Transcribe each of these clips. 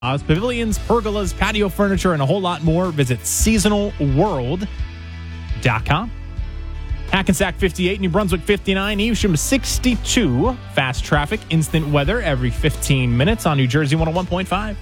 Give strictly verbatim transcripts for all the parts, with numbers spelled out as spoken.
pavilions, pergolas, patio furniture, and a whole lot more. Visit seasonal world dot com. Hackensack fifty-eight, New Brunswick fifty-nine, Evesham sixty-two. Fast traffic, instant weather every fifteen minutes on New Jersey one oh one point five.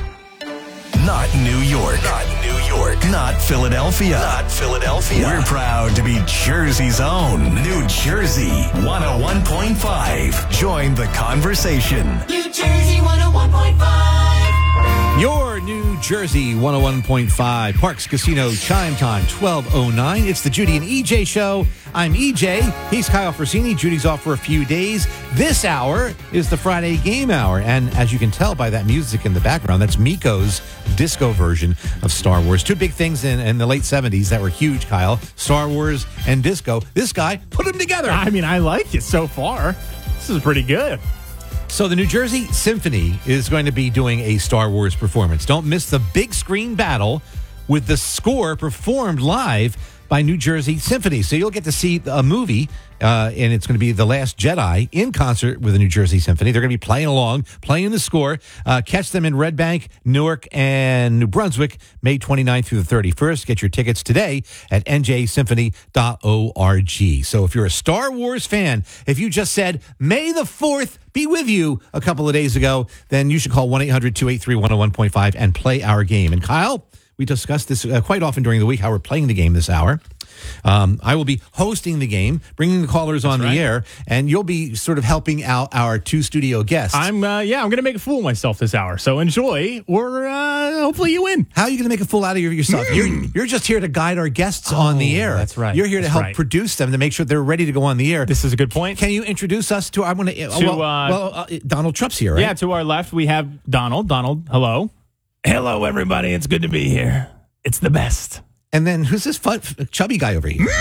Not New York. Not New York. Not Philadelphia. Not Philadelphia. We're proud to be Jersey's own. New Jersey one oh one point five. Join the conversation. New Jersey one oh one point five. Your New Jersey one oh one point five. Parks Casino chime time twelve oh nine. It's the Judy and E J show. I'm E J. He's Kyle Frassini. Judy's off for a few days. This hour is the Friday game hour. And as you can tell by that music in the background, that's Miko's disco version of Star Wars. Two big things in, in the late seventies that were huge, Kyle. Star Wars and disco. This guy put them together. I mean, I like it so far. This is pretty good. So the New Jersey Symphony is going to be doing a Star Wars performance. Don't miss the big screen battle with the score performed live by New Jersey Symphony. So you'll get to see a movie, uh, and it's going to be The Last Jedi in concert with the New Jersey Symphony. They're going to be playing along, playing the score. Uh, catch them in Red Bank, Newark, and New Brunswick, May twenty-ninth through the thirty-first. Get your tickets today at n j symphony dot org. So if you're a Star Wars fan, if you just said, May the fourth be with you a couple of days ago, then you should call one eight hundred two eight three one oh one point five and play our game. And Kyle, we discuss this uh, quite often during the week, how we're playing the game this hour. Um, I will be hosting the game, bringing the callers on That's the right. air, and you'll be sort of helping out our two studio guests. I'm, uh, yeah, I'm going to make a fool of myself this hour. So enjoy, or uh, hopefully you win. How are you going to make a fool out of yourself? Mm. You're, you're just here to guide our guests on the air. that's right. You're here to That's help right. produce them, to make sure they're ready to go on the air. This is a good point. Can you introduce us to, I want to, To, well, uh, well uh, Donald Trump's here, right? Yeah, to our left, we have Donald. Donald, hello. Hello, everybody. It's good to be here. It's the best. And then who's this fun, chubby guy over here?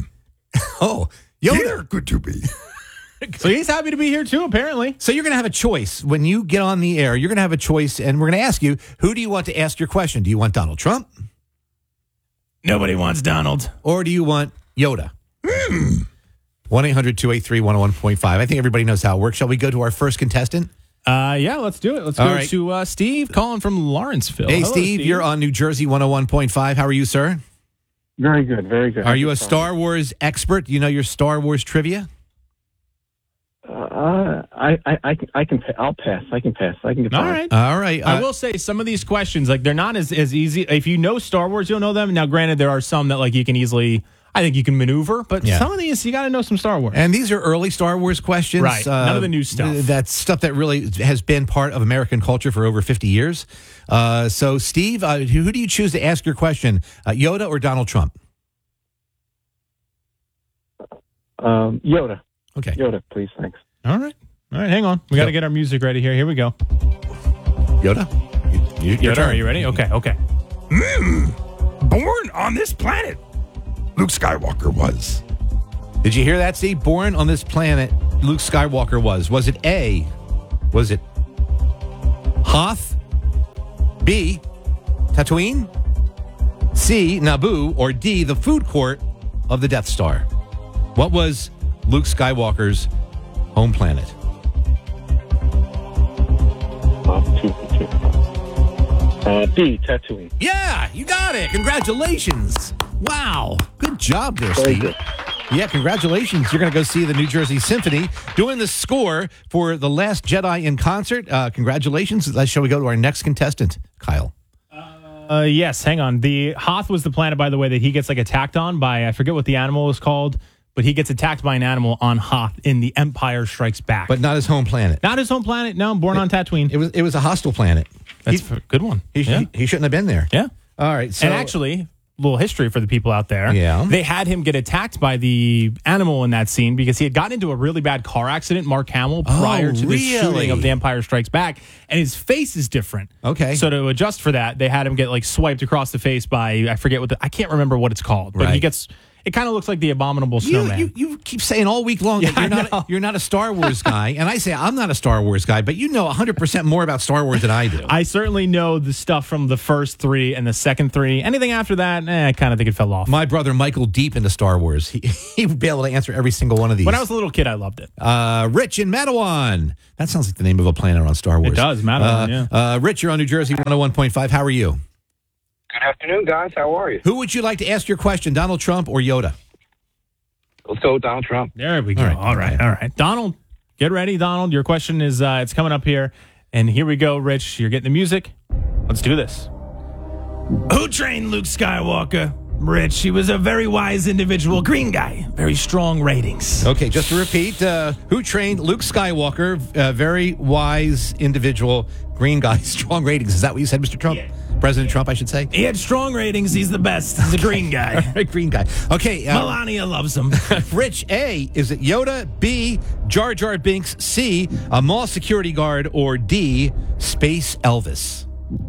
Oh, Yoda. Good to be. So he's happy to be here, too, apparently. So you're going to have a choice. When you get on the air, you're going to have a choice, and we're going to ask you, who do you want to ask your question? Do you want Donald Trump? Nobody wants Donald. Or do you want Yoda? one eight hundred two eight three one oh one point five. I think everybody knows how it works. Shall we go to our first contestant? Uh, yeah, let's do it. Let's All go right. to uh, Steve calling from Lawrenceville. Hey, Hello, Steve, you're on New Jersey one oh one point five. How are you, sir? Very good, very good. Are you a Star Wars expert? Do you know your Star Wars trivia? Uh, I, I, I can, I can, pa- I'll pass. I can pass. I can get All by. right. All right. I uh, will say some of these questions, like they're not as, as easy. If you know Star Wars, you'll know them. Now, granted, there are some that like you can easily, I think you can maneuver, but Yeah. some of these you got to know some Star Wars. And these are early Star Wars questions. Right. None of the new stuff. That's stuff that really has been part of American culture for over fifty years. Uh, so, Steve, uh, who, who do you choose to ask your question, uh, Yoda or Donald Trump? Um, Yoda. Okay. Yoda, please. Thanks. All right. All right, hang on. We got to Yep. get our music ready here. Here we go. Yoda? You, your Yoda, turn. are you ready? Okay, okay. Born on this planet, Luke Skywalker was. Did you hear that, Steve? Born on this planet, Luke Skywalker was. Was it A, was it Hoth, B, Tatooine, C, Naboo, or D, the food court of the Death Star? What was Luke Skywalker's home planet? Uh, two, two. Uh, B, Tatooine. Yeah, you got it. Congratulations. Wow. Good job there, Very Steve. good. Yeah, congratulations. You're going to go see the New Jersey Symphony doing the score for The Last Jedi in concert. Uh, congratulations. Uh, Shall we go to our next contestant, Kyle? Uh, yes, hang on. The Hoth was the planet, by the way, that he gets like attacked on by, I forget what the animal is called, but he gets attacked by an animal on Hoth in The Empire Strikes Back. But not his home planet. Not his home planet. No, born on Tatooine. It was it was a hostile planet. That's he, a good one. he, yeah. he, he shouldn't have been there. yeah. All right. So, and actually, a little history for the people out there. Yeah. They had him get attacked by the animal in that scene because he had gotten into a really bad car accident, Mark Hamill, prior Oh, to the really? shooting of The Empire Strikes Back, and his face is different. Okay. So to adjust for that, they had him get like swiped across the face by, I forget what the, I can't remember what it's called, but he Right. gets, It kind of looks like the abominable You, snowman. you, you keep saying all week long that Yeah, you're I not know. a, you're not a Star Wars guy, and I say I'm not a Star Wars guy, but you know one hundred percent more about Star Wars than I do. I certainly know the stuff from the first three and the second three. Anything after that, eh, I kind of think it fell off. My brother Michael, deep into Star Wars, he, he would be able to answer every single one of these. When I was a little kid, I loved it. uh, Rich in Madawan. That sounds like the name of a planet on Star Wars. It does, Madawan, Uh, yeah. Uh, Rich, you're on New Jersey one oh one point five. How are you? Good afternoon, guys. How are you? Who would you like to ask your question, Donald Trump or Yoda? Let's go with Donald Trump. There we go. All right. All right. All right. Donald, get ready, Donald. Your question is uh, it's coming up here. And here we go, Rich. You're getting the music. Let's do this. Who trained Luke Skywalker? Rich, he was a very wise individual, green guy. Very strong ratings. Okay, just to repeat, uh, who trained Luke Skywalker? Uh, very wise individual, green guy, strong ratings. Is that what you said, Mister Trump? Yeah. President Trump, I should say. He had strong ratings. He's the best. He's a green guy. Green guy. Okay, uh, Melania loves him. Rich, A, is it Yoda? B, Jar Jar Binks? C, a mall security guard? Or D, Space Elvis?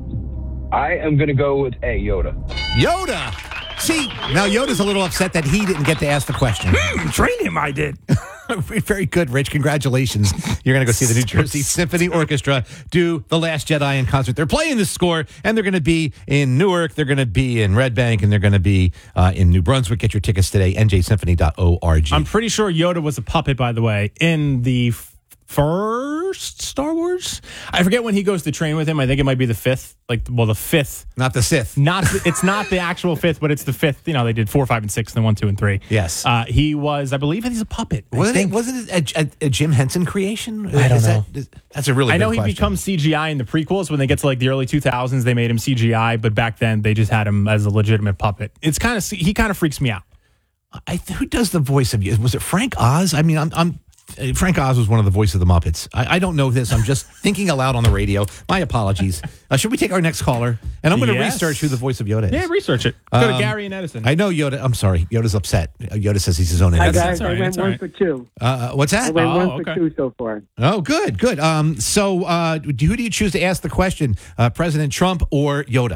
I am going to go with A, Yoda. Yoda! See, now Yoda's a little upset that he didn't get to ask the question. Train him, I did. Very good, Rich. Congratulations. You're going to go see the New Jersey Symphony Orchestra do The Last Jedi in concert. They're playing this score, and they're going to be in Newark, they're going to be in Red Bank, and they're going to be uh, in New Brunswick. Get your tickets today, n j symphony dot org. I'm pretty sure Yoda was a puppet, by the way, in the f- first Star Wars. I forget when he goes to train with him. I think it might be the fifth. Like, well, the fifth. Not the Sith. Not the, it's not the actual fifth, but it's the fifth. You know, they did four, five, and six, and then one, two, and three. Yes. Uh, he was, I believe, he's a puppet. I Wasn't it, think. wasn't it a, a, a Jim Henson creation? I don't Is know. That, is, that's a really I good know he question. becomes C G I in the prequels. When they get to like the early two thousands, they made him C G I, but back then they just had him as a legitimate puppet. It's kind of he kind of freaks me out. I, who does the voice of you? Was it Frank Oz? I mean, I'm, I'm uh, Frank Oz was one of the voices of the Muppets. I, I don't know this. I'm just thinking aloud on the radio. My apologies. Uh, should we take our next caller? And I'm going to Yes. research who the voice of Yoda is. Yeah, research it. Go to Um, Gary and Edison. I know Yoda. I'm sorry. Yoda's upset. Uh, Yoda says he's his own Hi, enemy. That's- guys. all right, I went that's all one right. for two. Uh, what's I that? went Oh, one okay. for two so far. Oh, good, good. Um, so, uh, who do you choose to ask the question, uh, President Trump or Yoda?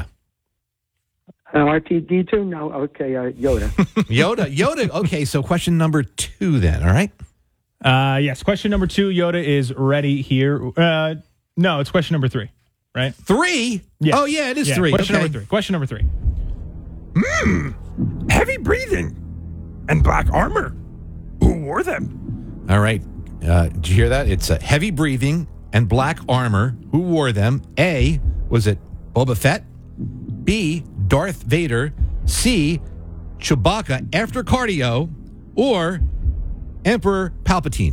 Uh, R T D two? No. Okay, uh, Yoda. Yoda. Yoda. Okay, so question number two then. All right. Uh, yes, question number two. Yoda is ready here. Uh, no, it's question number three, right? Three. Yeah. Oh, yeah, it is Yeah, three. Question okay. number three. Question number three. Heavy breathing and black armor. Who wore them? All right. Uh, did you hear that? It's uh, heavy breathing and black armor. Who wore them? A, was it Boba Fett? B, Darth Vader? C, Chewbacca after cardio? Or Emperor Palpatine?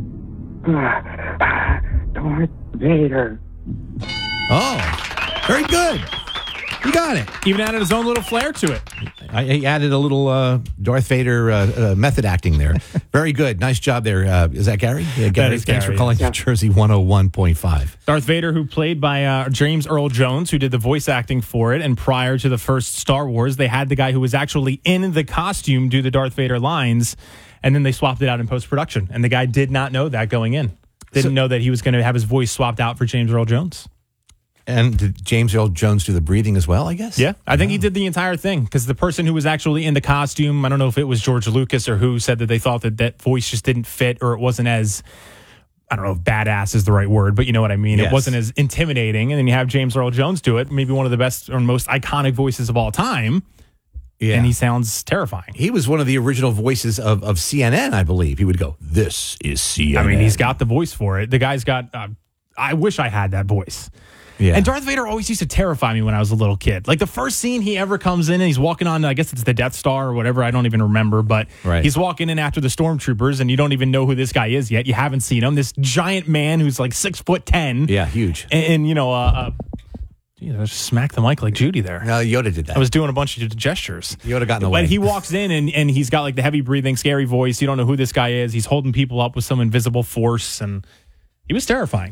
Darth Vader. Oh, very good. You got it. Even added his own little flair to it. I, I added a little uh, Darth Vader uh, uh, method acting there. Very good. Nice job there. Uh, is that Gary? Yeah, Gary. is Thanks Gary, for calling yeah. New Jersey one oh one point five. Darth Vader, who played by uh, James Earl Jones, who did the voice acting for it. And prior to the first Star Wars, they had the guy who was actually in the costume do the Darth Vader lines. And then they swapped it out in post-production. And the guy did not know that going in. Didn't So- know that he was going to have his voice swapped out for James Earl Jones. And did James Earl Jones do the breathing as well, I guess? Yeah, I think he did the entire thing because the person who was actually in the costume, I don't know if it was George Lucas or who, said that they thought that that voice just didn't fit or it wasn't as, I don't know if badass is the right word, but you know what I mean. Yes. It wasn't as intimidating. And then you have James Earl Jones do it, maybe one of the best or most iconic voices of all time. Yeah. And he sounds terrifying. He was one of the original voices of, of C N N, I believe. He would go, "This is C N N." I mean, he's got the voice for it. The guy's got, uh, I wish I had that voice. Yeah. And Darth Vader always used to terrify me when I was a little kid. Like the first scene he ever comes in and he's walking on, I guess it's the Death Star or whatever. I don't even remember, but Right. he's walking in after the stormtroopers and you don't even know who this guy is yet. You haven't seen him. This giant man who's like six foot ten. Yeah, huge. And, and, you know, uh, uh, geez, I just smacked the mic like Judy there. No, Yoda did that. I was doing a bunch of gestures. Yoda got in the way. When he walks in and, and he's got like the heavy breathing, scary voice. You don't know who this guy is. He's holding people up with some invisible force and he was terrifying.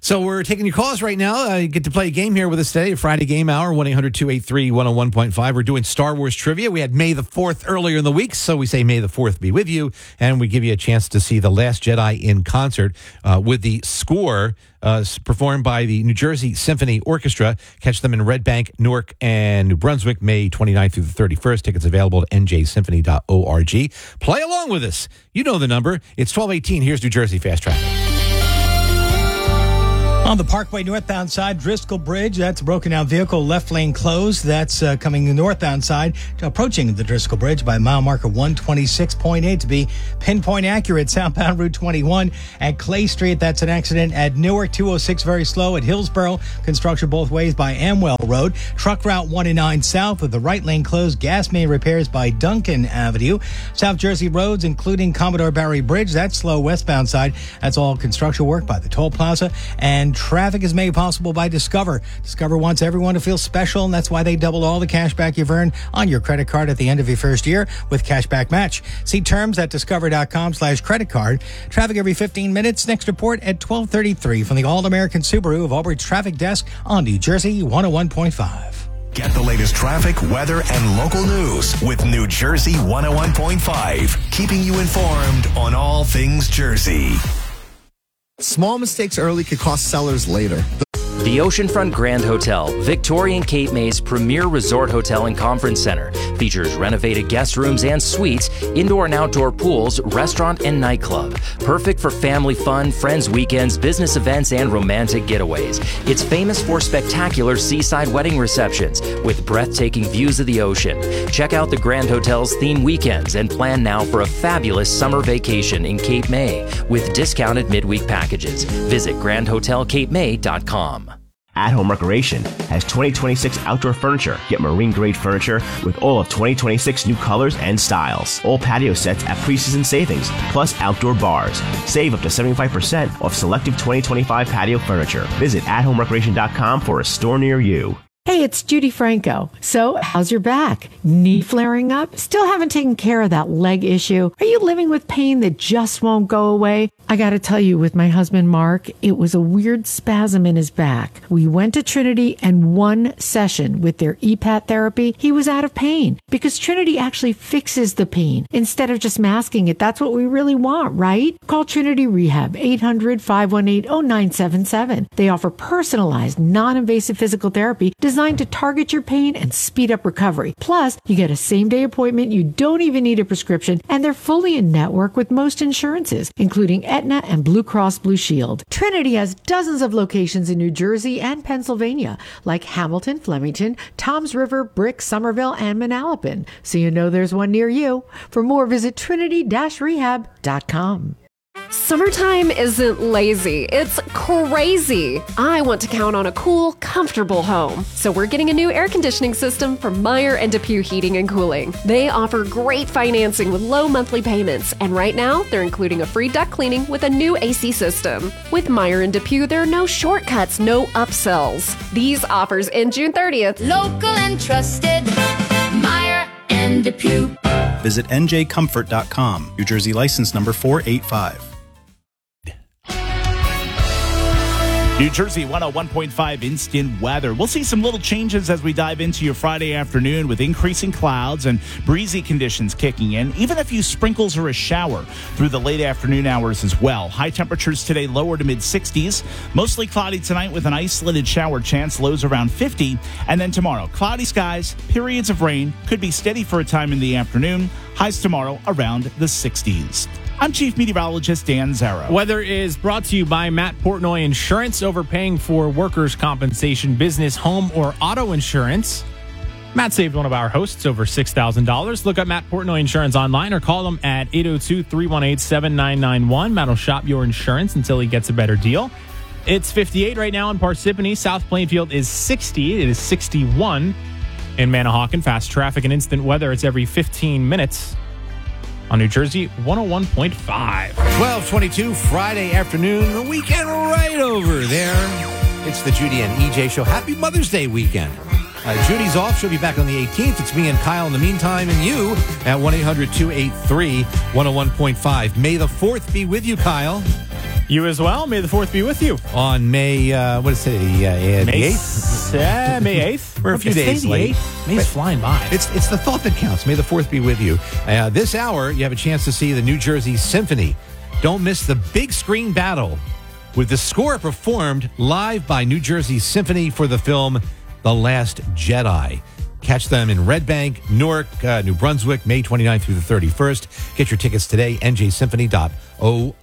So we're taking your calls right now. Uh, you get to play a game here with us today, a Friday game hour, one eight hundred two eight three one oh one point five. We're doing Star Wars trivia. We had May the fourth earlier in the week, so we say May the fourth be with you, and we give you a chance to see The Last Jedi in concert uh, with the score uh, performed by the New Jersey Symphony Orchestra. Catch them in Red Bank, Newark, and New Brunswick, May twenty-ninth through the thirty-first. Tickets available at n j symphony dot org. Play along with us. You know the number. It's twelve eighteen. Here's New Jersey Fast Traffic. On the Parkway northbound side, Driscoll Bridge, that's a broken down vehicle, left lane closed. That's uh, coming northbound side, approaching the Driscoll Bridge by mile marker one twenty-six point eight to be pinpoint accurate. Southbound Route twenty-one at Clay Street, that's an accident at Newark. two oh six very slow at Hillsborough. Construction both ways by Amwell Road. Truck Route one oh nine south with the right lane closed. Gas main repairs by Duncan Avenue. South Jersey roads, including Commodore Barry Bridge, that's slow westbound side. That's all construction work by the Toll Plaza. And traffic is made possible by Discover. Discover wants everyone to feel special, and that's why they double all the cash back you've earned on your credit card at the end of your first year with Cashback Match. See terms at discover.com slash credit card. Traffic every fifteen minutes. Next report at twelve thirty-three from the All-American Subaru of Aubrey Traffic Desk on New Jersey one oh one point five. Get the latest traffic, weather, and local news with New Jersey one oh one point five, keeping you informed on all things Jersey. Small mistakes early could cost sellers later. The Oceanfront Grand Hotel, Victorian Cape May's premier resort hotel and conference center, features renovated guest rooms and suites, indoor and outdoor pools, restaurant and nightclub. Perfect for family fun, friends weekends, business events, and romantic getaways. It's famous for spectacular seaside wedding receptions with breathtaking views of the ocean. Check out the Grand Hotel's theme weekends and plan now for a fabulous summer vacation in Cape May with discounted midweek packages. Visit grand hotel cape may dot com. At Home Recreation has twenty twenty-six outdoor furniture. Get marine-grade furniture with all of twenty twenty-six new colors and styles. All patio sets at pre-season savings, plus outdoor bars. Save up to seventy-five percent off selective twenty twenty-five patio furniture. Visit at home recreation dot com for a store near you. Hey, it's Judy Franco. So, how's your back? Knee flaring up? Still haven't taken care of that leg issue? Are you living with pain that just won't go away? I gotta tell you, with my husband Mark, it was a weird spasm in his back. We went to Trinity, and one session with their E PAT therapy, he was out of pain. Because Trinity actually fixes the pain instead of just masking it. That's what we really want, right? Call Trinity Rehab, eight hundred, five one eight, oh nine seven seven. They offer personalized, non-invasive physical therapy designed to target your pain and speed up recovery. Plus, you get a same-day appointment, you don't even need a prescription, and they're fully in network with most insurances, including Aetna and Blue Cross Blue Shield. Trinity has dozens of locations in New Jersey and Pennsylvania, like Hamilton, Flemington, Toms River, Brick, Somerville, and Manalapan. So you know there's one near you. For more, visit trinity dash rehab dot com. Summertime isn't lazy, it's crazy. I want to count on a cool, comfortable home. So we're getting a new air conditioning system from Meyer and Depew Heating and Cooling. They offer great financing with low monthly payments, and right now they're including a free duct cleaning with a new A C system. With Meyer and Depew, there are no shortcuts, no upsells. These offers end June thirtieth. Local and trusted, Meyer and Depew. Visit n j comfort dot com. New Jersey license number four eight five. New Jersey one oh one point five instant weather. We'll see some little changes as we dive into your Friday afternoon with increasing clouds and breezy conditions kicking in. Even a few sprinkles or a shower through the late afternoon hours as well. High temperatures today lower to mid sixties. Mostly cloudy tonight with an isolated shower chance. Lows around fifty. And then tomorrow, cloudy skies, periods of rain. Could be steady for a time in the afternoon. Highs tomorrow around the sixties. I'm Chief Meteorologist Dan Zarrow. Weather is brought to you by Matt Portnoy Insurance. Overpaying for workers' compensation, business, home, or auto insurance. Matt saved one of our hosts over six thousand dollars. Look up Matt Portnoy Insurance online or call him at eight oh two, three one eight, seven nine nine one. Matt will shop your insurance until he gets a better deal. It's fifty-eight right now in Parsippany. South Plainfield is sixty. It is sixty-one in Manahawkin. Fast traffic and instant weather. It's every fifteen minutes. On New Jersey one oh one point five. twelve twenty-two, Friday afternoon, the weekend right over there. It's the Judy and E J show. Happy Mother's Day weekend. Uh, Judy's off. She'll be back on the eighteenth. It's me and Kyle in the meantime, and you at one eight hundred two eight three one oh one point five. May the fourth be with you, Kyle. You as well. May the fourth be with you. On May, uh, what is it, uh, the May eighth? Uh, May eighth. We're a few days late. May's flying by. It's it's the thought that counts. May the fourth be with you. Uh, this hour, you have a chance to see the New Jersey Symphony. Don't miss the big screen battle with the score performed live by New Jersey Symphony for the film The Last Jedi. Catch them in Red Bank, Newark, uh, New Brunswick, May twenty-ninth through the thirty-first. Get your tickets today, n j symphony dot org.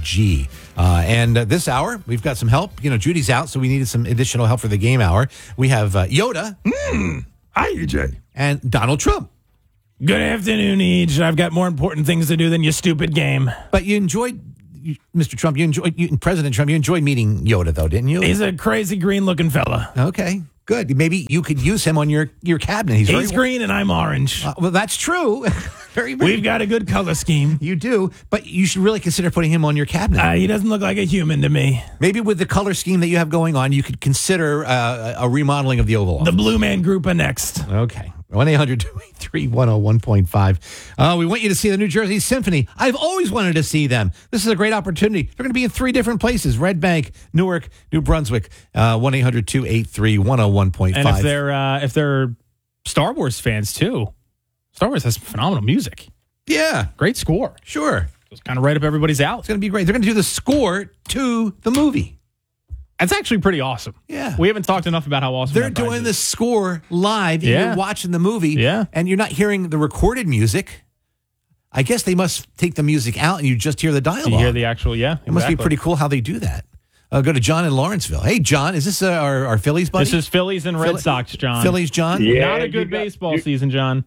Uh, and uh, this hour, we've got some help. You know, Judy's out, so we needed some additional help for the game hour. We have uh, Yoda. Mm. Hi, E J. And Donald Trump. Good afternoon, Eej. I've got more important things to do than your stupid game. But you enjoyed, Mister Trump, you enjoyed, you, President Trump, you enjoyed meeting Yoda, though, didn't you? He's a crazy green-looking fella. Okay. Good. Maybe you could use him on your, your cabinet. He's, He's very, green and I'm orange. Uh, well, that's true. very, very. We've got a good color scheme. You do, but you should really consider putting him on your cabinet. Uh, he doesn't look like a human to me. Maybe with the color scheme that you have going on, you could consider uh, a remodeling of the Oval Office. The Blue Man Group are next. Okay. one eight hundred two eight three one oh one point five. Uh, we want you to see the New Jersey Symphony. I've always wanted to see them. This is a great opportunity. They're going to be in three different places: Red Bank, Newark, New Brunswick. Uh, one eight hundred two eight three one oh one point five. And if they're uh, if they're Star Wars fans too, Star Wars has phenomenal music. Yeah, great score. Sure, it's kind of right up everybody's alley. It's going to be great. They're going to do the score to the movie. That's actually pretty awesome. Yeah. We haven't talked enough about how awesome They're that doing is. the score live. And Yeah. You're watching the movie. Yeah. And you're not hearing the recorded music. I guess they must take the music out and you just hear the dialogue. You hear the actual, yeah. It must be exactly. pretty cool how they do that. Uh, go to John in Lawrenceville. Hey, John, is this uh, our, our Phillies buddy? This is Phillies and Red Philly- Sox, John. Phillies, John? Yeah, Not a you good got- baseball you- season, John.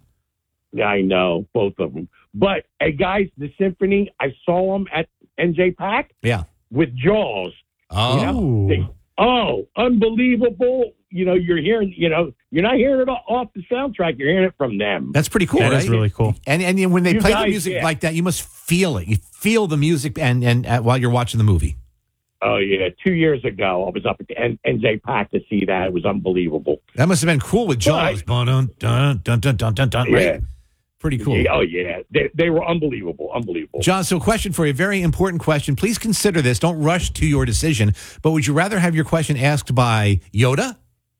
I know, both of them. But, hey, guys, the Symphony, I saw them at N J Pack Yeah. with Jaws. Oh. You know, they- oh, unbelievable. You know, you're hearing, you know, you're not hearing it off the soundtrack. You're hearing it from them. That's pretty cool, That right? is really cool. And and when they You play the guys, music yeah. like that, you must feel it. You feel the music and, and uh, while you're watching the movie. Oh, yeah. Two years ago, I was up at the N- NJ Pack to see that. It was unbelievable. That must have been cool with Jaws. Dun, dun, dun, dun, dun, dun, dun, Yeah. right? Pretty cool. Yeah, oh, yeah. They, they were unbelievable. Unbelievable. John, so question for you, a very important question. Please consider this. Don't rush to your decision. But would you rather have your question asked by Yoda?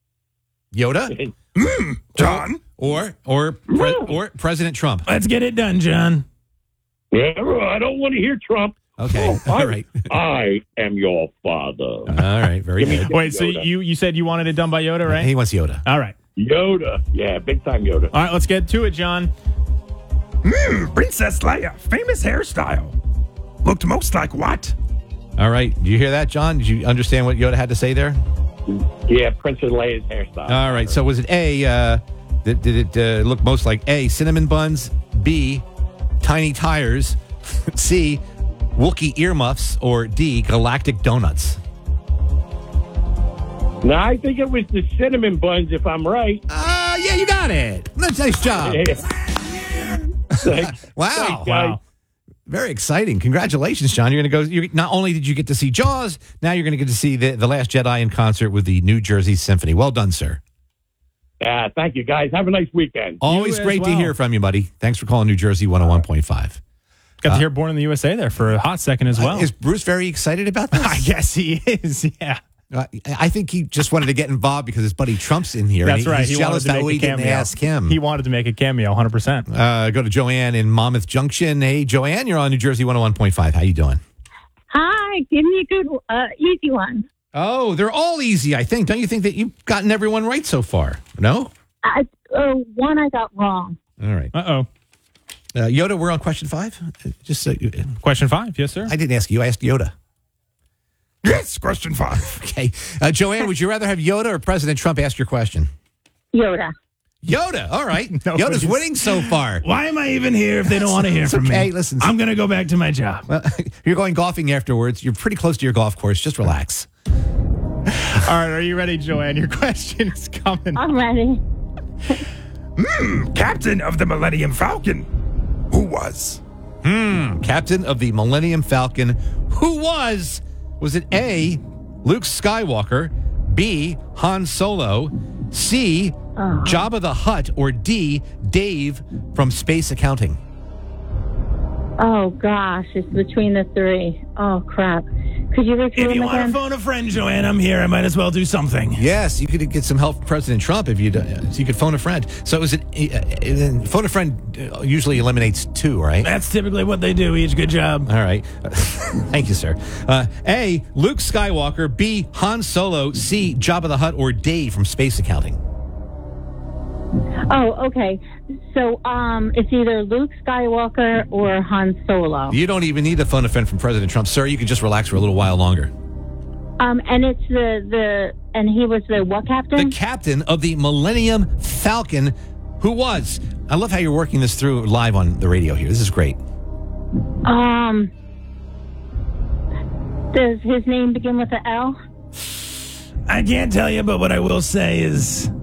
Yoda? Mm, John? Or or pre- or President Trump? Let's get it done, John. Yeah, I don't want to hear Trump. Okay, Oh, I, all right. I am your father. All right, very Give me good. the Wait, so Yoda. you, you said you wanted it done by Yoda, right? He wants Yoda. All right. Yoda. Yeah, big time Yoda. All right, let's get to it, John. Mm, Princess Leia, famous hairstyle. Looked most like what? All right, did you hear that, John? Did you understand what Yoda had to say there? Yeah, Princess Leia's hairstyle. All right, so was it A, uh, did, did it uh, look most like A, cinnamon buns, B, tiny tires, C, Wookiee earmuffs, or D, galactic donuts? No, I think it was the cinnamon buns, if I'm right. Uh, yeah, you got it. Nice, nice job. Yeah. Thanks. Wow. Thanks, guys. Wow. Very exciting. Congratulations, John. You're going to go. You're, not only did you get to see Jaws, now you're going to get to see the, the Last Jedi in concert with the New Jersey Symphony. Well done, sir. Yeah, thank you, guys. Have a nice weekend. Always as great to well. hear from you, buddy. Thanks for calling New Jersey one oh one point five. Got to hear Born in the U S A there for a hot second as well. Uh, is Bruce very excited about this? I guess he is, yeah. Uh, I think he just wanted to get involved because his buddy Trump's in here. That's and he, right. He's He jealous wanted to that make we a didn't cameo. ask him. He wanted to make a cameo, one hundred percent. Uh, go to Joanne in Monmouth Junction. Hey, Joanne, you're on New Jersey one oh one point five. How you doing? Hi, give me a good, uh, easy one. Oh, they're all easy, I think. Don't you think that you've gotten everyone right so far? No? I, uh, one I got wrong. All right. Uh-oh. Uh, Yoda, we're on question five? Uh, Just uh, Question five, yes, sir. I didn't ask you. I asked Yoda. Yes, question five. Okay. Uh, Joanne, would you rather have Yoda or President Trump ask your question? Yoda. Yoda. All right. Nobody's- Yoda's winning so far. Why am I even here if they don't want to hear It's from okay. me? Listen. I'm going to go back to my job. Well, you're going golfing afterwards. You're pretty close to your golf course. Just relax. All right, are you ready, Joanne? Your question is coming. I'm ready. Hmm, Captain of the Millennium Falcon. Who was? Hmm. Captain of the Millennium Falcon. Who was? Was it A, Luke Skywalker, B, Han Solo, C, Oh. Jabba the Hutt, or D, Dave from Space Accounting? Oh, gosh. It's between the three. Oh, crap. Could you repeat If him you want again? to phone a friend, Joanne, I'm here. I might as well do something. Yes, you could get some help from President Trump if you uh, so you could phone a friend. So is it uh, then phone a friend uh, usually eliminates two, right? That's typically what they do. Each good job. All right. Thank you, sir. Uh, A, Luke Skywalker. B, Han Solo. C, Jabba the Hutt. Or D, from Space Accounting. Oh, okay. So um, it's either Luke Skywalker or Han Solo. You don't even need to phone a friend from President Trump, sir. You can just relax for a little while longer. Um, and it's the, the, and he was the what captain? The captain of the Millennium Falcon, who was, I love how you're working this through live on the radio here. This is great. Um, does his name begin with an L? I can't tell you, but what I will say is